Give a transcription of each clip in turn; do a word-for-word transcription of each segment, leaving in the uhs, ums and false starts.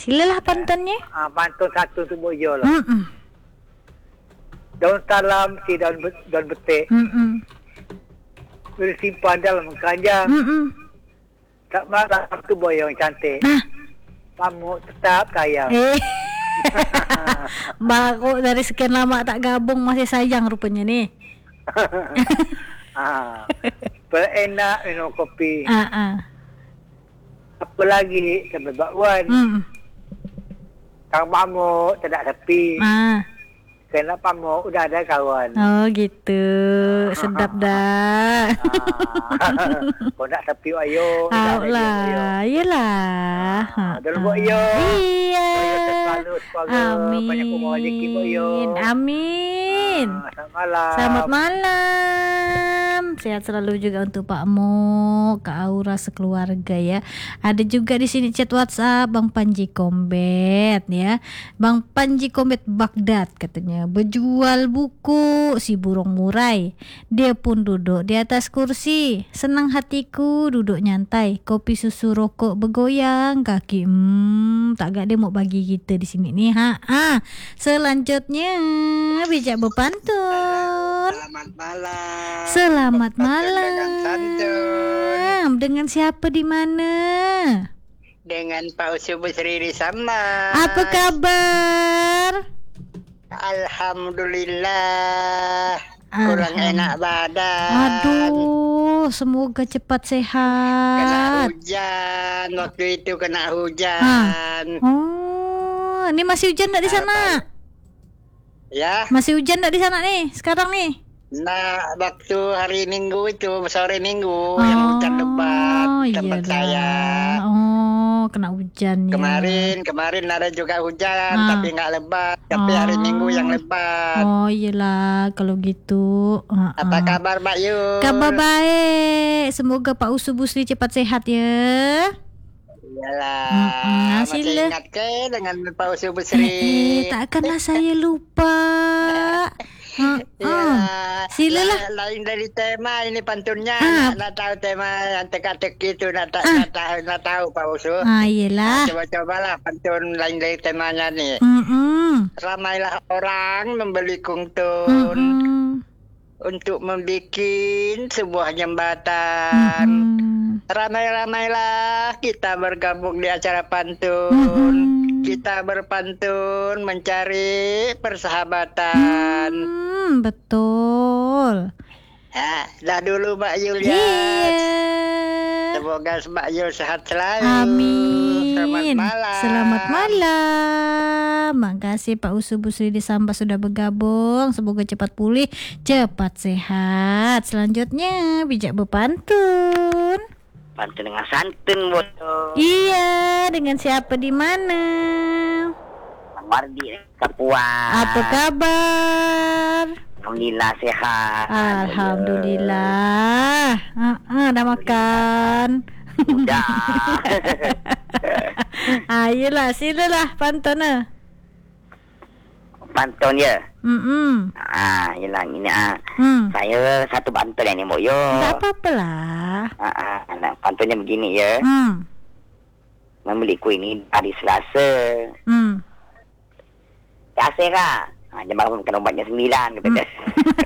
silalah pantunnya. Ah, pantun satu tu boyo lah. Mm-mm. Daun talam si daun be- daun betik. Mm-mm. Boleh simpan dalam keranjang. Mm-mm. Tak marah tu boyo yang cantik. Nah, Pamuk tetap sayang. eh. Baru dari sekian lama tak gabung masih sayang rupanya nih. Ah, berenak minum kopi. Ah ah. Apa lagi sampai bakwan. Hmm. Kang pamuk tak ada sepi. Ah. Kena pamuk udah ada kawan. Oh gitu. Sedap dah. Ah, kau nak sepi ayo. Tahu lah. Iyalah. Ah, dah buat yo. Iya. Boyo selalu semoga Amin. banyak umur rezeki boyo. Amin. Ah, selamat malam. Selamat malam. Sehat selalu juga untuk Pak Mo, Kak Aura sekeluarga ya. Ada juga di sini chat WhatsApp Bang Panji Kombet ya. Bang Panji Kombet Baghdad katanya berjual buku si burung murai. Dia pun duduk di atas kursi. Senang hatiku duduk nyantai. Kopi susu rokok bergoyang kaki. Hmm, tak agak dia mau bagi kita di sini nih. Ha, ha. Selanjutnya bijak berpantun. Selamat malam. Selamat Berpantun malam. Dengan santun. Dengan siapa di mana? Dengan Pak Usu Busri di sana. Apa kabar? Alhamdulillah. Kurang enak badan. Aduh, semoga cepat Kena sehat. hujan. Waktu itu kena hujan. Oh, ini masih hujan tak di sana? Ya. Masih hujan tak di sana nih sekarang nih? Nah, waktu hari Minggu itu, sore Minggu, yang hujan lebat tempat iyalah. saya. Oh, kena hujan ya. Kemarin, kemarin ada juga hujan, Ah. tapi nggak lebat. Tapi hari Oh. Minggu yang lebat. Oh iyalah kalau gitu. Uh-uh. Apa kabar Mbak Yu? Kabar baik. Semoga Pak Usu Busri cepat sehat ya. Iyalah. Mm-mm, Masih sila. ingat ke dengan Pak Usu Eh, Busri? eh, takkanlah saya lupa. Uh-uh. Iyalah. Silalah. La- Lain dari tema ini pantunnya. Ah. Nak, nak tahu tema yang teka-teki itu. Nak, ta- Ah. nak, tahu, nak tahu Pak Usu. Ah, iyalah. Coba-cobalah pantun lain dari temanya nih. Mm-mm. Ramailah orang membeli kungtun Mm-mm. untuk membuat sebuah jembatan. Mm-mm. Ramai-ramailah kita bergabung di acara pantun. Mm-mm. Kita berpantun mencari persahabatan. Hmm, betul. Ah, dah dulu Mbak Yulia. Iya. Semoga Mbak Yul sehat selalu. Amin. Selamat malam. Selamat malam. Makasih Pak Usu Busri di Samba sudah bergabung. Semoga cepat pulih, cepat sehat. Selanjutnya bijak berpantun. Pantun dengan santun, Boto. Iya, dengan siapa di mana? Wardi Kapuan. Apa kabar? Alhamdulillah sehat. Alhamdulillah. Ah, ah, dah makan. Udah. Ayolah, silalah pantun ah. Pantun ya. Hmm. Ah, yelah ini ah. Hmm. Saya satu pantun yang ni, Mbok Yo. Tak apa-apalah. Ah, ah, nah, pantunnya begini ya. Hmm. Membeli kuih ini hari Selasa. Hmm. Selasa kah? Ha, dia bangun kena ubatnya sembilan kata dia.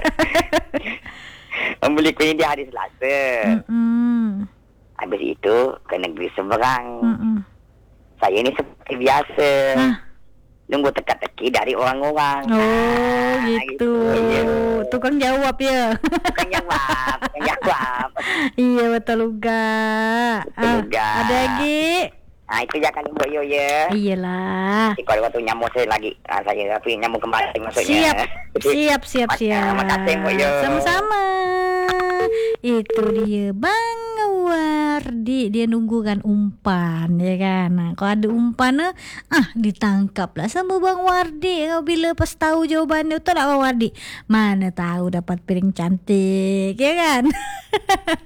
Membeli kuih ini di hari Selasa. Hmm. Habis itu ke negeri seberang. Hmm. Saya ni seperti biasa. Ah. Nunggu teka-teki dari orang-orang. Oh, Ah, gitu. ya. Tukang jawab ya. Bukan jawab, bukan jawab. Iya, betul juga. Betul juga. Ada lagi? Ah, itu jangan Ibu Yo ya. Iyalah. Jadi, kalau waktu nyamuk saya lagi, ah, saya tapi nyamuk kembali maksudnya. Siap, siap, siap, siap. Terima kasih Mbak Yo. Sama-sama. Itu dia Bang Wardi. Dia nunggu kan umpan, ya kan. Nah, kalau ada umpan, ah ditangkap lah sama Bang Wardi. Bila pas tahu jawabannya, betul tak Bang Wardi? Mana tahu dapat piring cantik, ya kan?